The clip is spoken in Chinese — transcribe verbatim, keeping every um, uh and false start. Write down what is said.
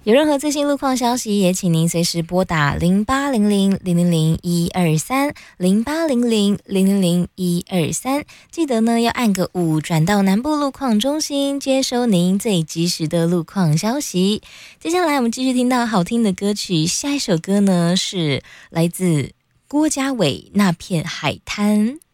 有任何最新路况消息，也请您随时拨打零八零零零零零一二三零八零零零零零一二三。记得呢要按个五转到南部路况中心，接收您最及时的路况消息。接下来我们继续听到好听的歌曲，下一首歌呢是来自郭家伟那片海滩。